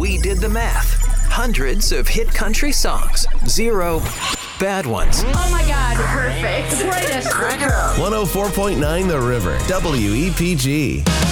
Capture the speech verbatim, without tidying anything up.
We did the math. Hundreds of hit country songs. Zero bad ones. Oh my God, perfect. The greatest. one oh four point nine The River, W E P G.